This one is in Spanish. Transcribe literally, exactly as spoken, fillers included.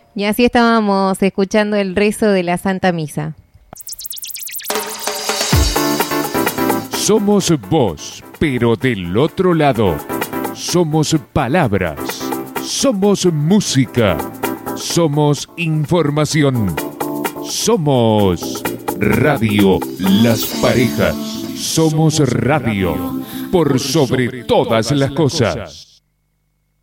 Y así estábamos escuchando el rezo de la Santa Misa. Somos voz, pero del otro lado. Somos palabras. Somos música. Somos información. Somos Radio Las Parejas. Somos radio por sobre todas las cosas.